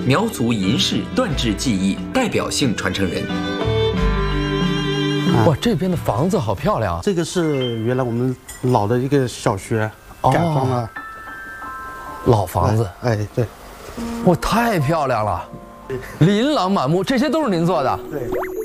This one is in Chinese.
苗族银饰缎制技艺代表性传承人。 哇，这边的房子好漂亮啊！ 这个是原来我们老的一个小学，改装了。 老房子， 哎，对。 哇，太漂亮了，琳琅满目，这些都是您做的？ 对。